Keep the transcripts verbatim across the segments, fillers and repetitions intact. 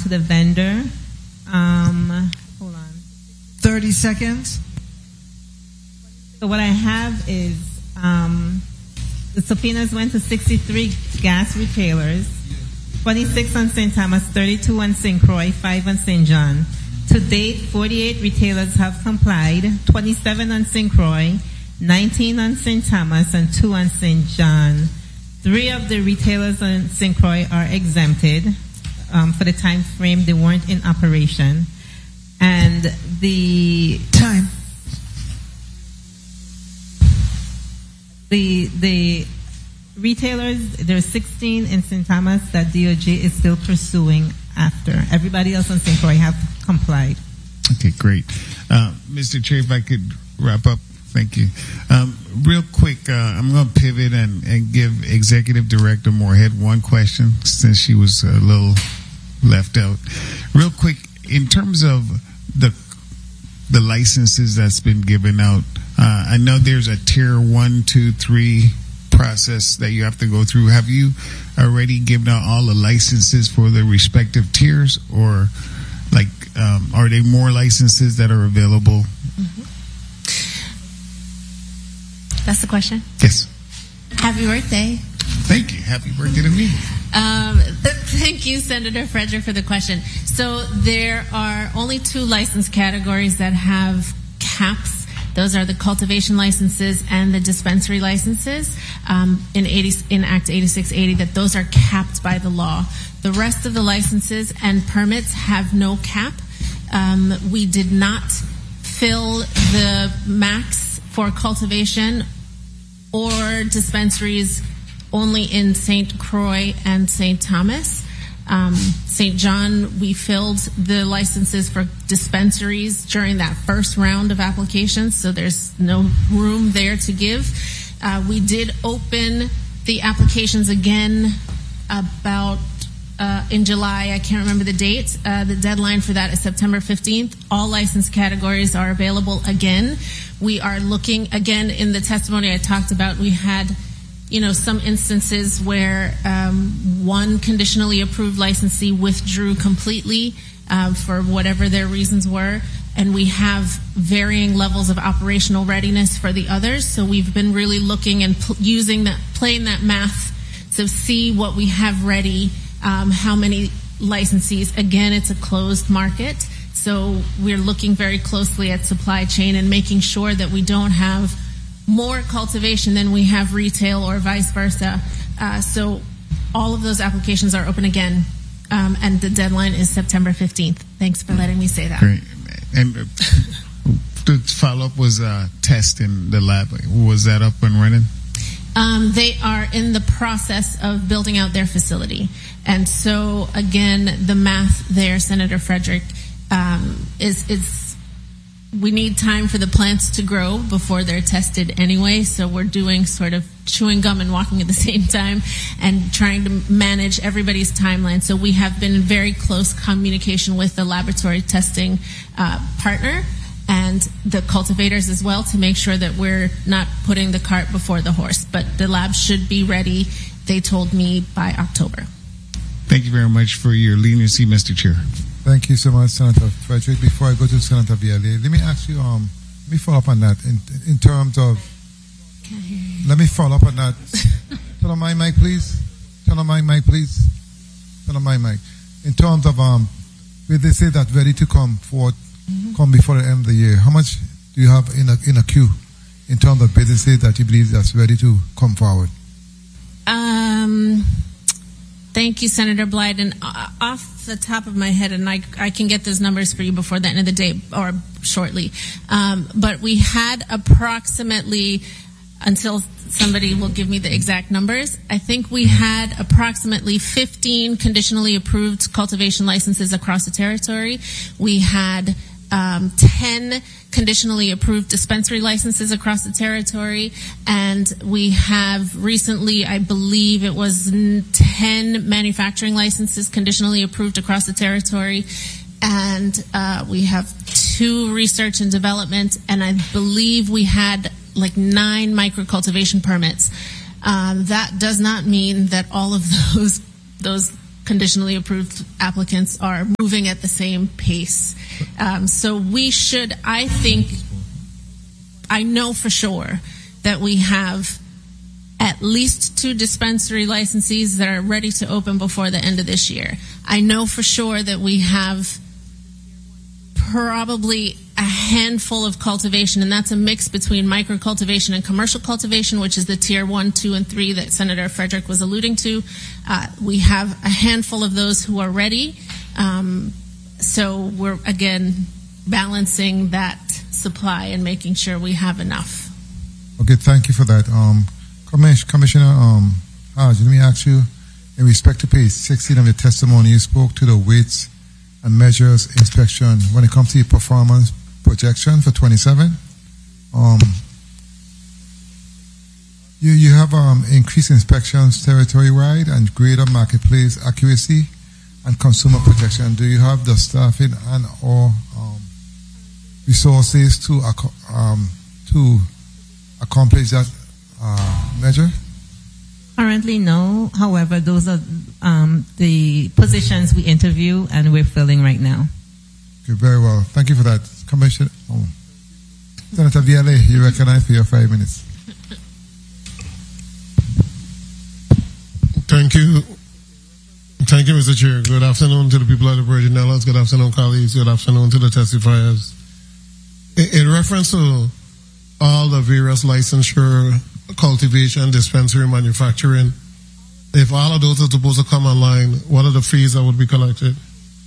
to the vendor. Um, hold on. thirty seconds. So what I have is um, the subpoenas went to sixty-three gas retailers, twenty-six on Saint Thomas, thirty-two on Saint Croix, five on Saint John. To date, forty-eight retailers have complied, twenty-seven on Saint Croix, nineteen on Saint Thomas, and two on Saint John. Three of the retailers on Saint Croix are exempted um, for the time frame they weren't in operation. And the time. The the retailers, there are sixteen in Saint Thomas that D O J is still pursuing after. Everybody else on Saint Croix have complied. Okay, great. Uh, Mister Chair, if I could wrap up. Thank you. Um, real quick, uh, I'm going to pivot and, and give Executive Director Moorhead one question since she was a little left out. Real quick, in terms of the the licenses that's been given out, uh, I know there's a tier one, two, three process that you have to go through. Have you already given out all the licenses for the respective tiers, or like um, are there more licenses that are available? Mm-hmm. That's the question? Yes. Happy birthday. Thank you. Happy birthday to me. Um, thank you, Senator Frederick, for the question. So there are only two license categories that have caps. Those are the cultivation licenses and the dispensary licenses um, in, eighty, in Act eighty-six eighty, that those are capped by the law. The rest of the licenses and permits have no cap. Um, we did not fill the max for cultivation or dispensaries only in Saint Croix and Saint Thomas. Um, Saint John, we filled the licenses for dispensaries during that first round of applications, so there's no room there to give. Uh, we did open the applications again about uh, in July. I can't remember the date. Uh, the deadline for that is September fifteenth. All license categories are available again. We are looking, again, in the testimony I talked about, we had, you know, some instances where um, one conditionally approved licensee withdrew completely uh, for whatever their reasons were, and we have varying levels of operational readiness for the others. So we've been really looking and pl- using that, playing that math to see what we have ready, um, how many licensees. Again, it's a closed market. So we're looking very closely at supply chain and making sure that we don't have more cultivation than we have retail or vice versa. Uh, so all of those applications are open again, um, and the deadline is September fifteenth. Thanks for letting me say that. Great. And uh, the follow-up was uh, test in the lab. Was that up and running? Um, they are in the process of building out their facility. And so, again, the math there, Senator Frederick, Um, is it's we need time for the plants to grow before they're tested anyway, so we're doing sort of chewing gum and walking at the same time and trying to manage everybody's timeline. So we have been in very close communication with the laboratory testing uh, partner and the cultivators as well to make sure that we're not putting the cart before the horse. But the lab should be ready, they told me, by October. Thank you very much for your leniency, Mister Chair. Thank you so much, Senator Frederick. Before I go to Senator Viale, let me ask you, um, let me follow up on that in, in terms of, let me follow up on that. Turn on my mic, please. Turn on my mic, please. Turn on my mic. In terms of, um, where they say that ready to come forward, mm-hmm. come before the end of the year, how much do you have in a, in a queue in terms of businesses that you believe that's ready to come forward? Um... Thank you, Senator Blyden. Uh, off the top of my head, and I, I can get those numbers for you before the end of the day or shortly, um, but we had approximately, until somebody will give me the exact numbers, I think we had approximately fifteen conditionally approved cultivation licenses across the territory. We had um, ten conditionally approved dispensary licenses across the territory, and we have recently, I believe it was ten manufacturing licenses conditionally approved across the territory, and uh, we have two research and development, and I believe we had like nine microcultivation permits. Um, that does not mean that all of those those conditionally approved applicants are moving at the same pace. Um, so we should, I think, I know for sure that we have at least two dispensary licensees that are ready to open before the end of this year. I know for sure that we have probably a handful of cultivation, and that's a mix between micro cultivation and commercial cultivation, which is the tier one, two, and three that Senator Frederick was alluding to. Uh, we have a handful of those who are ready. Um, so we're, again, balancing that supply and making sure we have enough. Okay, thank you for that. Um, Commissioner um, Hodge, let me ask you, in respect to page sixteen of your testimony, you spoke to the weights and measures inspection when it comes to your performance projection for twenty-seven. Um, you you have um, increased inspections territory-wide and greater marketplace accuracy and consumer protection. Do you have the staffing and or um, resources to um, to accomplish that uh, measure? Currently, no. However, those are um, the positions we interview and we're filling right now. Okay, very well. Thank you for that. Commissioner, oh. Senator Viale, you recognize for your five minutes. Thank you. Thank you, Mister Chair. Good afternoon to the people of the Virgin Islands. Good afternoon, colleagues. Good afternoon to the testifiers. In, in reference to all the various licensure, cultivation, dispensary, manufacturing, if all of those are supposed to come online, what are the fees that would be collected?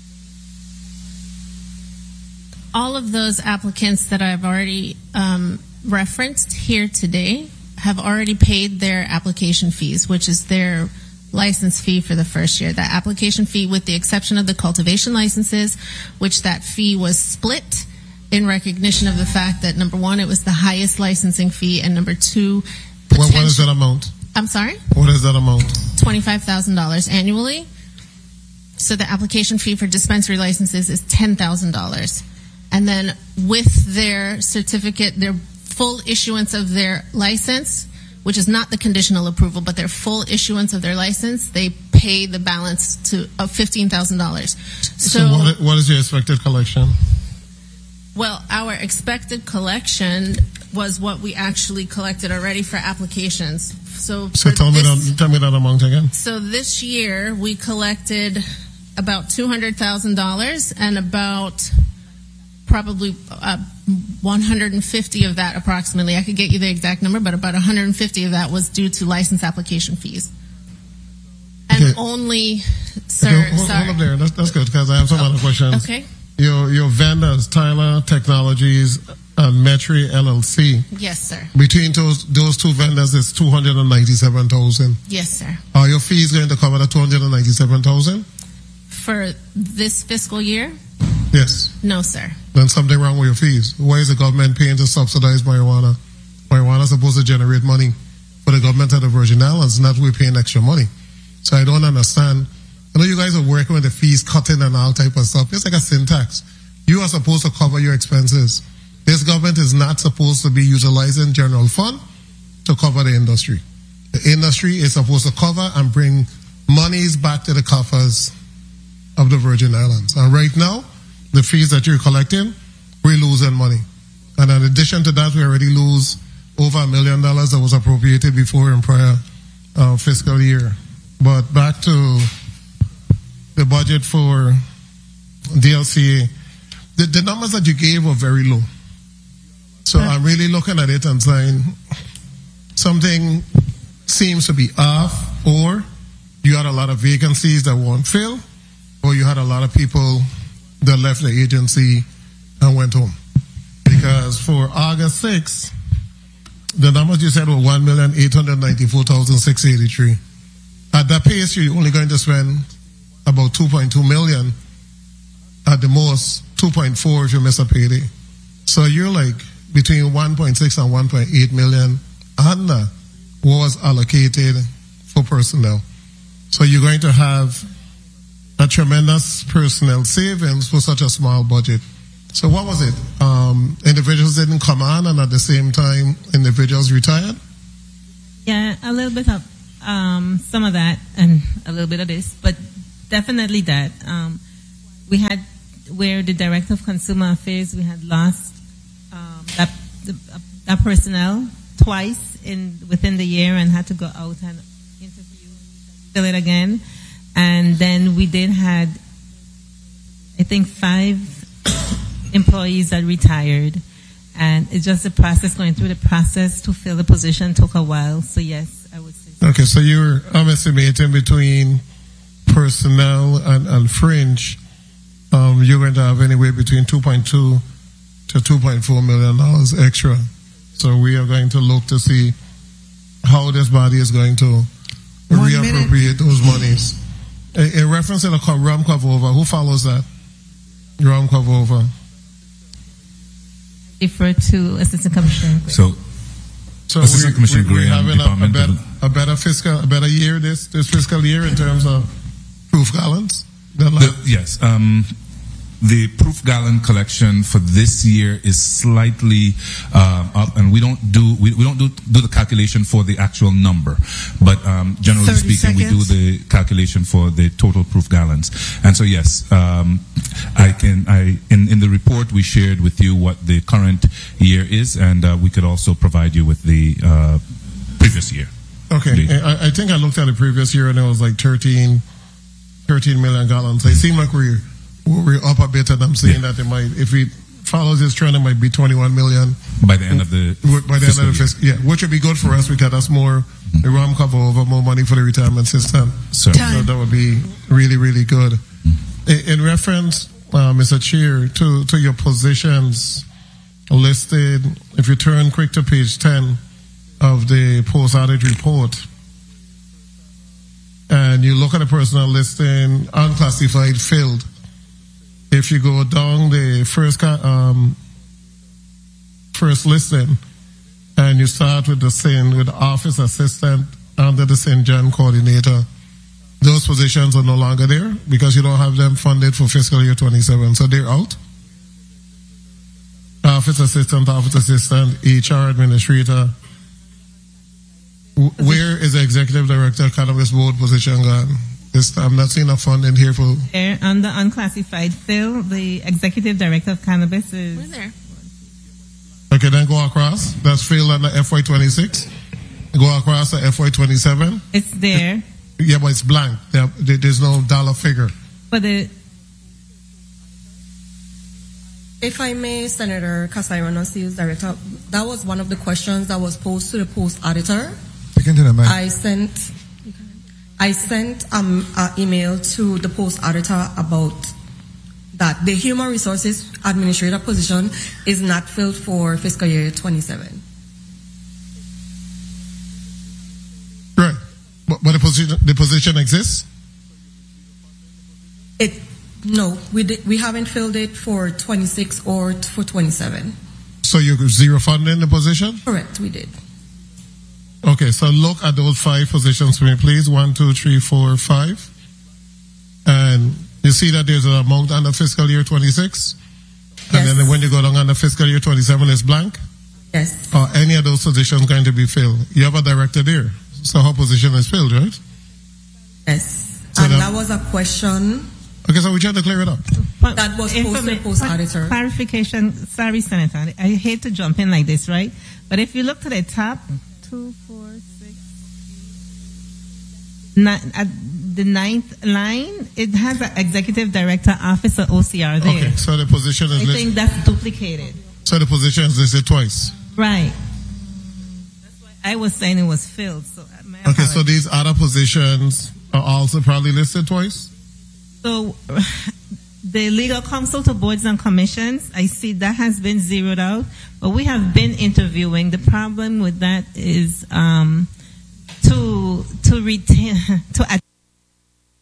All of those applicants that I've already um, referenced here today have already paid their application fees, which is their license fee for the first year. That application fee, with the exception of the cultivation licenses, which that fee was split in recognition of the fact that, number one, it was the highest licensing fee, and number two, what, what is that amount? I'm sorry? What is that amount? twenty-five thousand dollars annually. So the application fee for dispensary licenses is ten thousand dollars. And then with their certificate, their full issuance of their license, which is not the conditional approval, but their full issuance of their license, they pay the balance to of fifteen thousand dollars. So, so what, what is your expected collection? Well, our expected collection was what we actually collected already for applications. So, so tell this, me that tell me that amount again. So this year we collected about two hundred thousand dollars, and about probably uh, one hundred fifty of that, approximately, I could get you the exact number, but about one hundred fifty of that was due to license application fees. And okay. only, sir, okay, hold, sorry. Hold up there. That's, that's good, because I have some oh, other questions. Okay. Your your vendors, Tyler Technologies and Metri L L C. Yes, sir. Between those those two vendors, it's two hundred and ninety-seven thousand. Yes, sir. Are your fees going to cover the two hundred and ninety-seven thousand for this fiscal year? Yes. No, sir. Then something wrong with your fees. Why is the government paying to subsidize marijuana? Marijuana is supposed to generate money for the government of the Virgin Islands, not we're paying extra money. So I don't understand. I know you guys are working with the fees cutting and all type of stuff. It's like a syntax. You are supposed to cover your expenses. This government is not supposed to be utilizing general fund to cover the industry. The industry is supposed to cover and bring monies back to the coffers of the Virgin Islands. And right now, the fees that you're collecting, we're losing money. And in addition to that, we already lose over a million dollars that was appropriated before in prior uh, fiscal year. But back to the budget for D L C A, the, the numbers that you gave were very low. So I'm really looking at it and saying something seems to be off, or you had a lot of vacancies that won't fill, or you had a lot of people that left the agency and went home. Because for August sixth, the numbers you said were one million eight hundred ninety-four thousand six hundred eighty-three. At that pace, you're only going to spend about two point two million, at the most two point four if you miss a payday. So you're like between one point six and one point eight million under what was allocated for personnel. So you're going to have a tremendous personnel savings for such a small budget. So what was it? Um, individuals didn't come on, and at the same time, individuals retired? Yeah, a little bit of um, some of that and a little bit of this. But definitely that. Um, we had, where the Director of Consumer Affairs, we had lost um, that, the, uh, that personnel twice in within the year and had to go out and interview, fill it again. And then we did had, I think, five employees that retired. And it's just the process, going through the process to fill the position took a while. So yes, I would say so. Okay, so you're, I'm estimating between personnel and, and fringe, um, you're going to have anywhere between two point two to two point four million dollars extra. So we are going to look to see how this body is going to One reappropriate minute. those monies. In, in reference to the Ram Kavova, who follows that? Ram Kavova. Defer to Assistant Commissioner. So, So Assistant we, Commissioner we, we're Graham, having a, a, Department better, of- a better fiscal, a better year this this fiscal year in terms of proof gallons. than the, last- yes, um, the proof gallon collection for this year is slightly uh, up, and we don't do we, we don't do do the calculation for the actual number, but um, generally thirty speaking, seconds. we do the calculation for the total proof gallons. And so, yes, um, I can I in in the report we shared with you what the current year is, and uh, we could also provide you with the uh, previous year. Okay, Indeed. I, I think I looked at the previous year and it was like thirteen, thirteen million gallons. It seemed like we're we're up a bit, and I'm saying Yeah. that it might, if we follow this trend, it might be twenty-one million By the end of the by the end of the fiscal year. fiscal yeah, which would be good for us because that's more the RAM cover over more money for the retirement system. So, So that would be really, really good. In, in reference, uh, Mister Chair, to, to your positions listed, if you turn quick to page ten of the post-audit report, and you look at the personnel listing, unclassified filled, if you go down the first ca- um, first listing, and you start with the S I N, with the office assistant under the S I N Gen coordinator, those positions are no longer there because you don't have them funded for fiscal year twenty-seven, so they're out. Office assistant, office assistant, H R administrator. W- Where is the executive director cannabis board position gone? This, I'm not seeing a funding here for. There, under unclassified fill, the Executive Director of Cannabis We're is there. Okay, then go across. That's filled under F Y twenty-six. Go across to F Y twenty-seven. it's there, Yeah, but it's blank. There, there- there's no dollar figure. but the If I may, Senator Casairano, Sales Director, that was one of the questions that was posed to the post auditor. Speaking to the mic. I sent, I sent um, an email to the post auditor about that. The human resources administrator position is not filled for fiscal year twenty-seven. Right. But, but the position, the position exists? It no, we did, we haven't filled it for twenty-six or t- for twenty-seven. So you zero funding the position? Correct, we did. Okay, so look at those five positions for me, please. One, two, three, four, five. And you see that there's an amount under fiscal year twenty-six? And Yes. then when you go down under fiscal year twenty-seven, it's blank? Yes, Or any of those positions going to be filled? You have a director there. So her position is filled, right? yes. So And that- that was a question Okay, so we try to clear it up. that was posed to the Informa- post auditor. clarification. Sorry, Senator, I hate to jump in like this, right? But if you look to the top, two, four, six, nine, at the ninth line, it has an Executive Director, Officer, O C R there. Okay, so the position is I listed. think that's duplicated. So the position is listed twice. Right. That's why I was saying it was filled. So my Okay, so apologies. these other positions are also probably listed twice? So the legal counsel to boards and commissions, I see that has been zeroed out, but we have been interviewing. The problem with that is um, to to retain to